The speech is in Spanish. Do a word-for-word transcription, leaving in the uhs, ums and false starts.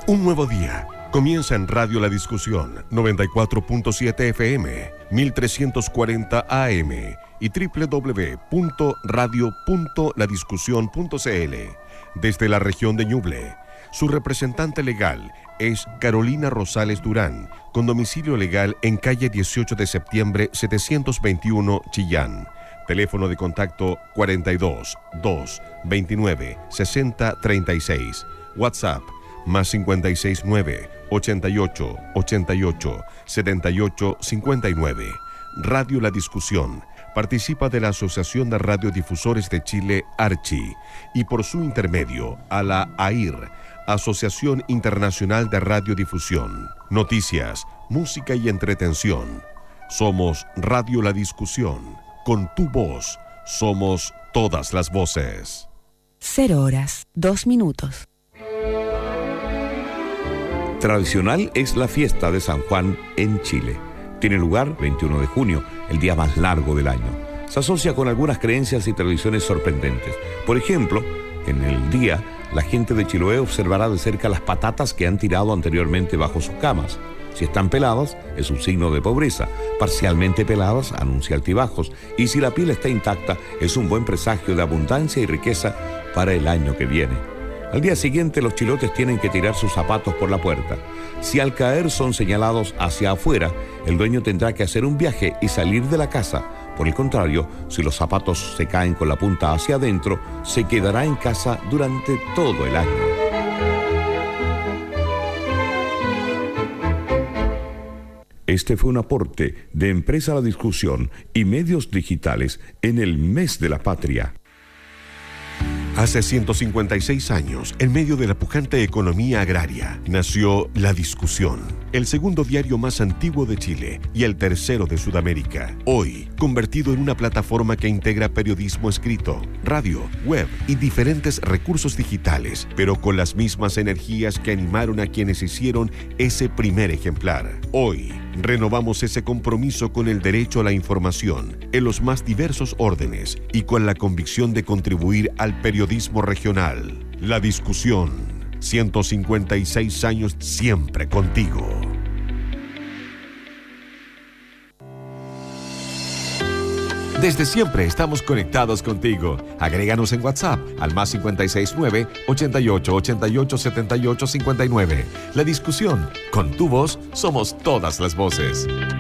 Un nuevo día comienza en Radio La Discusión, noventa y cuatro punto siete F M, mil trescientos cuarenta A M y doble u doble u doble u punto radio punto la discusión punto c l. Desde la región de Ñuble, su representante legal es Carolina Rosales Durán, con domicilio legal en calle dieciocho de septiembre setecientos veintiuno, Chillán. Teléfono de contacto cuarenta y dos, dos, veintinueve, sesenta, treinta y seis. WhatsApp más cincuenta y seis nueve, ochenta y ocho, ochenta y ocho, setenta y ocho, cincuenta y nueve. Radio La Discusión participa de la Asociación de Radiodifusores de Chile, ARCHI, y por su intermedio a la A I R, Asociación Internacional de Radiodifusión. Noticias, música y entretención. Somos Radio La Discusión. Con tu voz, somos todas las voces. Cero horas, dos minutos. Tradicional es la fiesta de San Juan en Chile. Tiene lugar veintiuno de junio, el día más largo del año. Se asocia con algunas creencias y tradiciones sorprendentes. Por ejemplo, en el día, la gente de Chiloé observará de cerca las patatas que han tirado anteriormente bajo sus camas. Si están peladas, es un signo de pobreza. Parcialmente peladas, anuncia altibajos. Y si la piel está intacta, es un buen presagio de abundancia y riqueza para el año que viene. Al día siguiente, los chilotes tienen que tirar sus zapatos por la puerta. Si al caer son señalados hacia afuera, el dueño tendrá que hacer un viaje y salir de la casa. Por el contrario, si los zapatos se caen con la punta hacia adentro, se quedará en casa durante todo el año. Este fue un aporte de Empresa La Discusión y Medios Digitales en el Mes de la Patria. Hace ciento cincuenta y seis años, en medio de la pujante economía agraria, nació La Discusión, el segundo diario más antiguo de Chile y el tercero de Sudamérica. Hoy, convertido en una plataforma que integra periodismo escrito, radio, web y diferentes recursos digitales, pero con las mismas energías que animaron a quienes hicieron ese primer ejemplar. Hoy, renovamos ese compromiso con el derecho a la información en los más diversos órdenes y con la convicción de contribuir al periodismo regional. La Discusión, ciento cincuenta y seis años siempre contigo. Desde siempre estamos conectados contigo. Agréganos en WhatsApp al más cincuenta y seis nueve, ochenta y ocho, ochenta y ocho, setenta y ocho, cincuenta y nueve. La Discusión, con tu voz somos todas las voces.